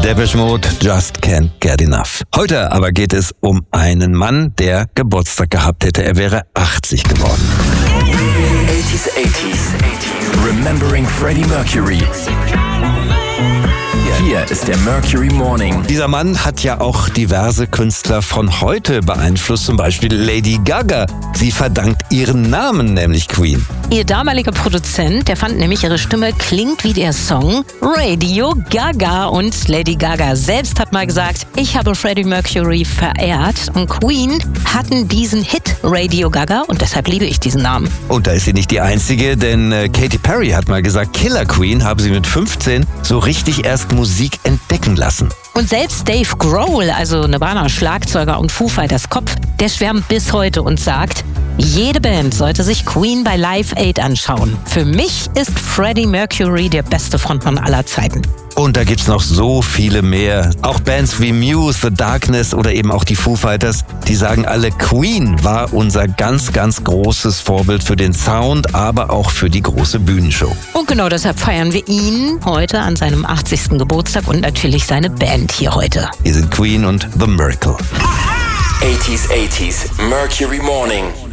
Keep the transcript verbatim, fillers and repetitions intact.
Depeche Mode, Just Can't Get Enough. Heute aber geht es um einen Mann, der Geburtstag gehabt hätte. Er wäre achtzig geworden. eighties, eighties, Remembering Freddie Mercury. Hier ist der Mercury Morning. Dieser Mann hat ja auch diverse Künstler von heute beeinflusst, zum Beispiel Lady Gaga. Sie verdankt ihren Namen nämlich Queen. Ihr damaliger Produzent, der fand nämlich, ihre Stimme klingt wie der Song Radio Gaga. Und Lady Gaga selbst hat mal gesagt, ich habe Freddie Mercury verehrt. Und Queen hatten diesen Hit Radio Gaga und deshalb liebe ich diesen Namen. Und da ist sie nicht die Einzige, denn äh, Katy Perry hat mal gesagt, Killer Queen habe sie mit fünfzehn so richtig erst Musik entdecken lassen. Und selbst Dave Grohl, also Nirvana-Schlagzeuger und Foo Fighters Kopf, der schwärmt bis heute und sagt, jede Band sollte sich Queen bei Live Aid anschauen. Für mich ist Freddie Mercury der beste Frontmann aller Zeiten. Und da gibt's noch so viele mehr. Auch Bands wie Muse, The Darkness oder eben auch die Foo Fighters, die sagen alle, Queen war unser ganz, ganz großes Vorbild für den Sound, aber auch für die große Bühnenshow. Und genau deshalb feiern wir ihn heute an seinem achtzigsten Geburtstag und natürlich seine Band hier heute. Hier sind Queen und The Miracle. eighties, eighties, Mercury Morning.